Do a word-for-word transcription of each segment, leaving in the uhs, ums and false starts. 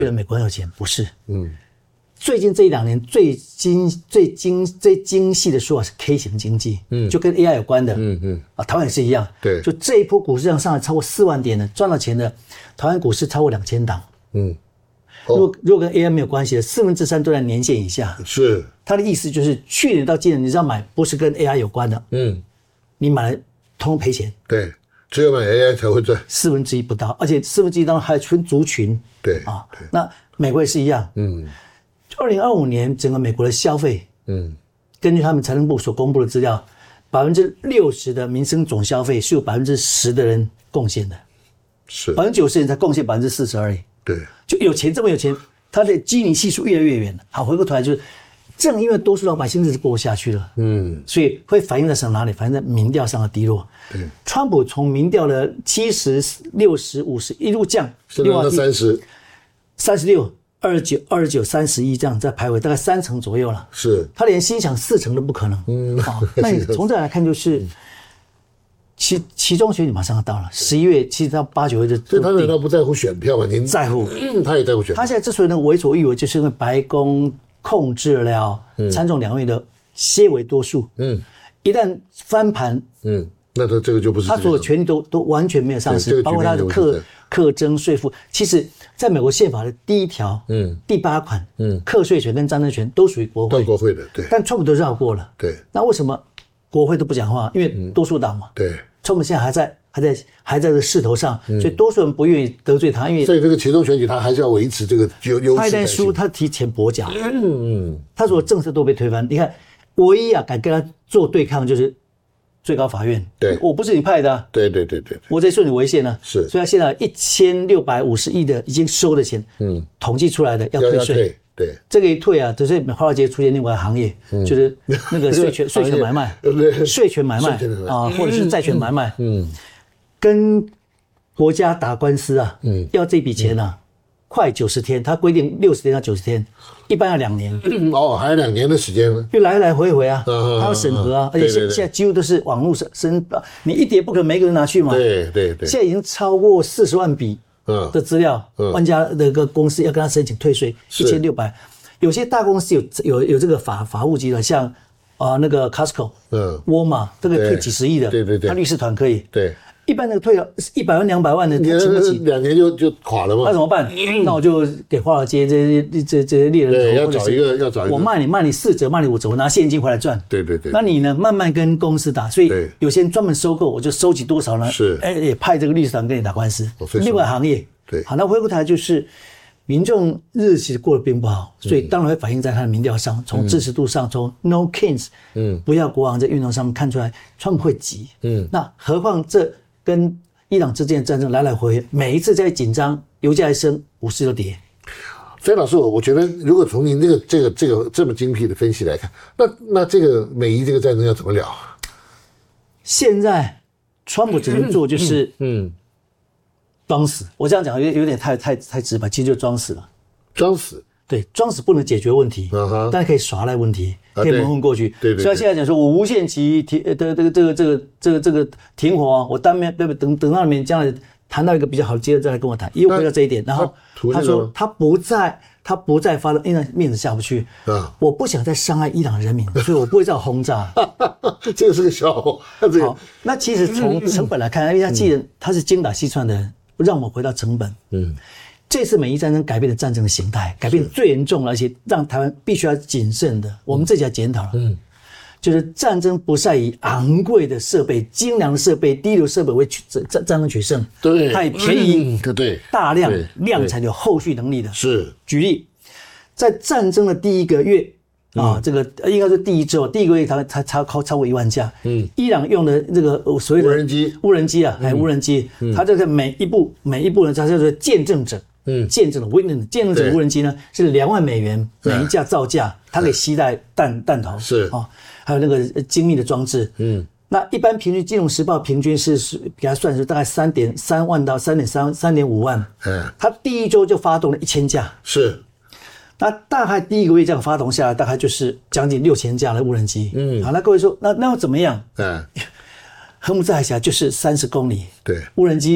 觉得美国很有钱，不是。嗯，最近这一两年最精、最精、最精细的说法是 K 型经济，嗯，就跟 A I 有关的，嗯嗯，啊，台湾也是一样， 对， 就这一波股市上上来超过四万点的，赚到钱的，台湾股市超过两千档，嗯，哦、如果如果跟 A I 没有关系的，四分之三都在年线以下， 是， 他的意思就是去年到今年你只要买不是跟 A I 有关的，嗯，你买了通通赔钱， 对。只有买 A I 才会赚， 四分之一不到，而且四分之一当中还分族群。 对啊，那美国也是一样。嗯，二零二五年整个美国的消费，嗯，根据他们财政部所公布的资料，百分之六十的民生总消费是由百分之十的人贡献的， 是百分之九十人才贡献百分之四十而已。 对， 就有钱这么有钱，他的基尼系数越来越远了。好，回过头来就是。正因为多数老百姓日子过不下去了，嗯，所以会反映在什么哪里？反映在民调上的低落。对，川普从民调的七十、六十、五十一路降， 现在到三十、 三十六、二十九、二十九、三十一这样在徘徊，大概三成左右了。 是， 他连心想四成都不可能。嗯，好，那你从这来看就是。期期中选举马上要到了，十一月其实到八九月就， 所以他难道不在乎选票吗？您在乎， 嗯，他也在乎选票。 他现在之所以能为所欲为，就是因为白宫控制了参众两院的些微多数。嗯，一旦翻盘，嗯， 那他这个就不是他所有权利都都完全没有丧失，包括他的课课征税负。其实，在美国宪法的第一条，嗯，第八款，嗯，课税权跟战争权都属于国会， 国会的，对。 但川普都绕过了， 对。 那为什么国会都不讲话？因为多数党嘛， 对。 川普现在还在还在还在这势头上，所以多数人不愿意得罪他，因为所以这个其中选举他还是要维持这个优优势。 他一旦输，他提前跛脚，嗯嗯，他所有政策都被推翻。你看，唯一啊敢跟他做对抗就是最高法院， 对， 我不是你派的、啊， 对对对对， 我在顺你违宪呢， 是， 所以他现在一千六百五十亿的已经收的钱，嗯，统计出来的要退税。 对， 这个一退啊，就是华尔街出现另外一个行业，嗯、就是那个税权税权买卖，税权买卖啊，或者是债权买卖，嗯，跟国家打官司啊，嗯，要这笔钱啊，嗯、快九十天，他规定六十天到九十天，一般要两年， 嗯，哦，还有两年的时间呢， 就来来回回啊，嗯、他要审核啊，而且现现在几乎都是网络审审，你一叠不可能每个人拿去嘛， 对对对， 现在已经超过四十万笔。的资料，万家的一个公司要跟他申请退税一千六百，有些大公司有有有这个法法务集团，像啊、呃、那个 Costco， 嗯，沃尔玛这个退几十亿的， 对对对， 他律师团可以， 对， 一般那个退了一百万两百万的，他请不起， 两年就就垮了嘛， 那怎么办？那我就给华尔街这些这这些猎人头， 对，要找一个要找一个， 我卖你卖你四折，卖你五折，我拿现金回来赚， 对对对， 那你呢慢慢跟公司打，所以有些人专门收购，我就收集多少呢？ 是， 哎也派这个律师团跟你打官司，另外行业。 对， 好，那回过头来就是民众日子其实过得并不好，所以当然会反映在他的民调上，从支持度上，从 No Kings， 嗯，不要国王这运动上面看出来，川普会急，嗯，那何况这跟伊朗之间的战争来来回回，每一次在紧张，油价一升，股市就跌。 飞老师，我觉得如果从您这个这个这个这么精辟的分析来看，那那这个美伊这个战争要怎么了？ 现在川普只能做就是嗯。嗯装死，我这样讲有有点太太太直白，其实就装死了。 装死， 对，装死不能解决问题， uh-huh. 但是可以耍赖问题，可以蒙混过去。 啊、对, 对, 对, 对， 所以他现在讲说，我无限期停的这个这个这个这个这个停火啊，我当面对不等等到你们将来谈到一个比较好的阶段再来跟我谈，又回到这一点。然后他说他不再他不再发动，因为面子下不去啊，我不想再伤害伊朗人民，所以我不会再轰炸。 这个是个笑话。 好，那其实从成本来看，因为他既然他是精打细算的人。让我们回到成本。嗯，这次美伊战争改变了战争的形态，改变最严重了，而且让台湾必须要谨慎的，我们自己要检讨了。嗯，就是战争不再以昂贵的设备、精良的设备、低流设备为战战争取胜， 对， 它以便宜、 对对大量量产有后续能力的。 是， 举例，在战争的第一个月。啊、嗯，这个应该是第一周，第一个月它它超超超过一万架。嗯，伊朗用的这个所谓的无人机， 无人机啊，还、嗯、无人机，嗯、它这个每一步每一步呢，它叫做见证者，嗯，见证的 witness， 见证者无人机呢是两万美元每一架造价，它可以携带弹弹头， 是啊，还有那个精密的装置，嗯，那一般平均，《金融时报》平均是是给它算是大概三点三万到三点三三点五万，嗯，它第一周就发动了一千架， 是。 那大概第一个月这样发动下来，大概就是将近六千架的无人机。嗯，好，那各位说，那那要怎么样？嗯，荷姆兹海峡就是三十公里， 对， 无人机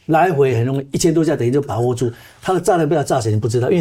来回很容易，一千多架等于就把握住，它的炸弹被它炸死，你不知道，因为